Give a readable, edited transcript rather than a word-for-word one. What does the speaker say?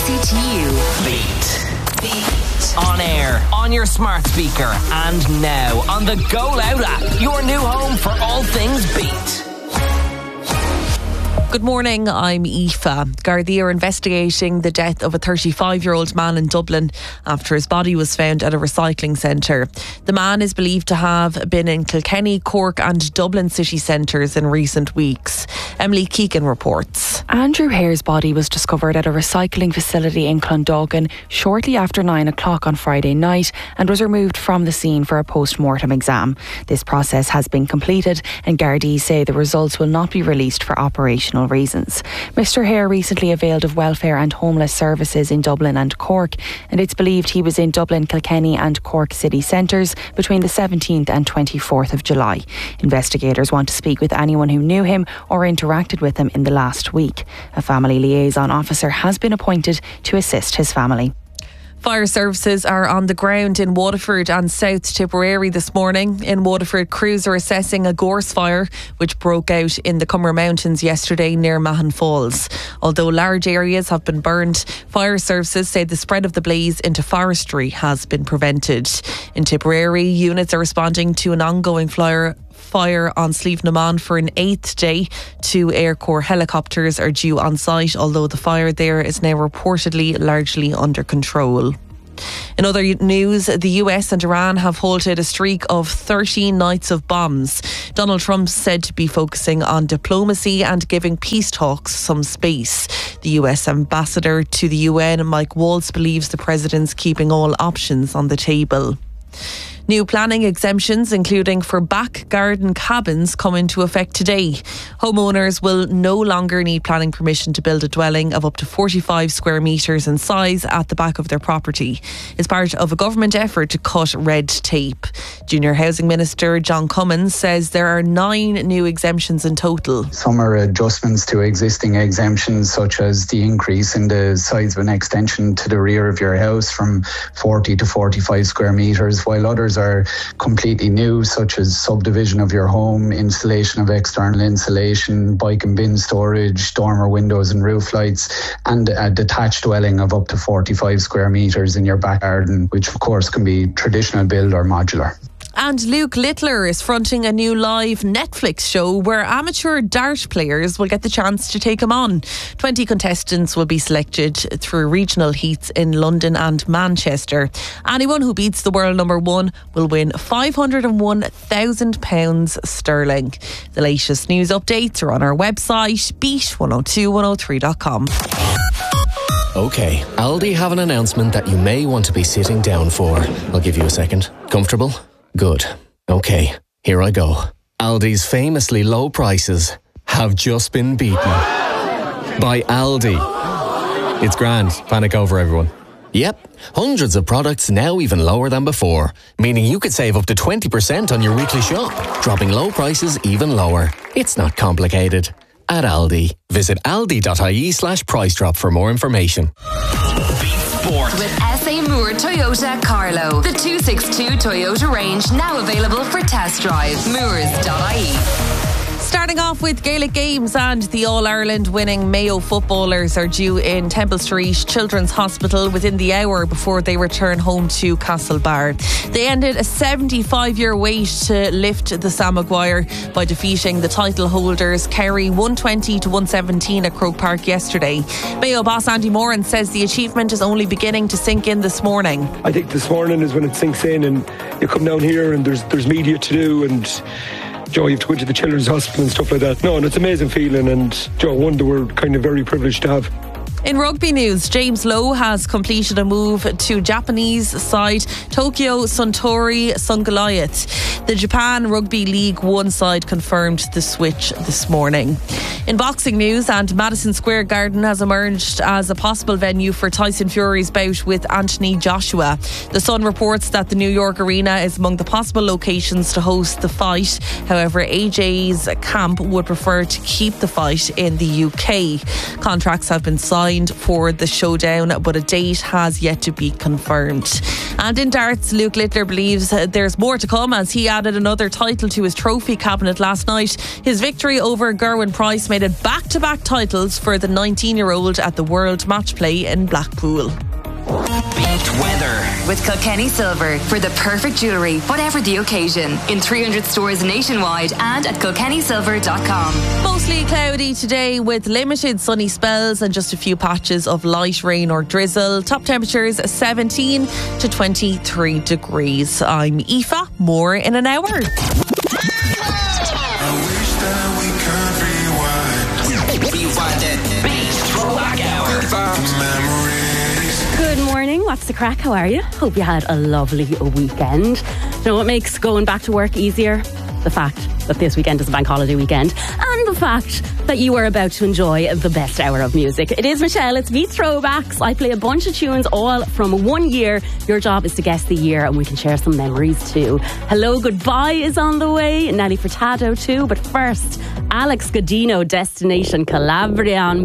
LCTU. Beat. On air, on your smart speaker, and now on the Go Loud app, your new home for all things Beat. Good morning, I'm Aoife. Gardaí are investigating the death of a 35-year-old man in Dublin after his body was found at a recycling centre. The man is believed to have been in Kilkenny, Cork and Dublin city centres in recent weeks. Emily Keegan reports. Andrew Hare's body was discovered at a recycling facility in Clondalkin shortly after 9 o'clock on Friday night and was removed from the scene for a post-mortem exam. This process has been completed and Gardaí say the results will not be released for operational reasons. Mr Hare recently availed of welfare and homeless services in Dublin and Cork, and it's believed he was in Dublin, Kilkenny and Cork city centres between the 17th and 24th of July. Investigators want to speak with anyone who knew him or interacted with him in the last week. A family liaison officer has been appointed to assist his family. Fire services are on the ground in Waterford and South Tipperary this morning. In Waterford, crews are assessing a gorse fire which broke out in the Cummer Mountains yesterday near Mahon Falls. Although large areas have been burned, fire services say the spread of the blaze into forestry has been prevented. In Tipperary, units are responding to an ongoing fire on Slieve na Mon for an 8th day. 2 Air Corps helicopters are due on site, although the fire there is now reportedly largely under control. In other news, the US and Iran have halted a streak of 13 nights of bombs. Donald Trump said to be focusing on diplomacy and giving peace talks some space. The US ambassador to the UN, Mike Waltz, believes the president's keeping all options on the table. New planning exemptions, including for back garden cabins, come into effect today. Homeowners will no longer need planning permission to build a dwelling of up to 45 square metres in size at the back of their property. It's part of a government effort to cut red tape. Junior Housing Minister John Cummins says there are 9 new exemptions in total. Some are adjustments to existing exemptions, such as the increase in the size of an extension to the rear of your house from 40 to 45 square metres, while others are completely new, such as subdivision of your home, installation of external insulation, bike and bin storage, dormer windows and roof lights, and a detached dwelling of up to 45 square metres in your back garden, which of course can be traditional build or modular. And Luke Littler is fronting a new live Netflix show where amateur dart players will get the chance to take him on. 20 contestants will be selected through regional heats in London and Manchester. Anyone who beats the world number 1 will win £501,000 sterling. The latest news updates are on our website, beat102103.com. OK, Aldi have an announcement that you may want to be sitting down for. I'll give you a second. Comfortable? Good. OK, here I go. Aldi's famously low prices have just been beaten by Aldi. It's grand. Panic over, everyone. Yep, hundreds of products now even lower than before, meaning you could save up to 20% on your weekly shop, dropping low prices even lower. It's not complicated. At Aldi. Visit aldi.ie/price drop for more information. With SA Moore Toyota Carlo. The 262 Toyota range now available for test drive. Moores.ie. Starting off with Gaelic Games, and the All-Ireland winning Mayo footballers are due in Temple Street Children's Hospital within the hour before they return home to Castlebar. They ended a 75-year wait to lift the Sam Maguire by defeating the title holders Kerry 120 to 117 at Croke Park yesterday. Mayo boss Andy Moran says the achievement is only beginning to sink in this morning. I think this morning is when it sinks in, and you come down here and there's media to do, and Joe, you have to go into the Children's Hospital and stuff like that. No, and it's an amazing feeling, and Joe, one that we're kind of very privileged to have. In rugby news, James Lowe has completed a move to Japanese side Tokyo Suntory Sungoliath. The Japan Rugby League 1 side confirmed the switch this morning. In boxing news, and Madison Square Garden has emerged as a possible venue for Tyson Fury's bout with Anthony Joshua. The Sun reports that the New York Arena is among the possible locations to host the fight. However, AJ's camp would prefer to keep the fight in the UK. Contracts have been signed signed for the showdown, but a date has yet to be confirmed. And in darts, Luke Littler believes there's more to come as he added another title to his trophy cabinet last night. His victory over Gerwyn Price made it back-to-back titles for the 19-year-old at the World Match Play in Blackpool. Beat weather with Kilkenny Silver for the perfect jewellery, whatever the occasion. In 300 stores nationwide and at kilkennysilver.com. Mostly cloudy today with limited sunny spells and just a few patches of light rain or drizzle. Top temperatures 17 to 23 degrees. I'm Aoife. More in an hour. Rewind it. Beat Throwback Hour. Good morning, what's the crack? How are you? Hope you had a lovely weekend. You know what makes going back to work easier? The fact that this weekend is a bank holiday weekend, and the fact that you are about to enjoy the best hour of music. It is Michelle, it's Beat Throwbacks. I play a bunch of tunes all from 1 year. Your job is to guess the year and we can share some memories too. Hello Goodbye is on the way, Nelly Furtado too, but first, Alex Godino, Destination Calabria on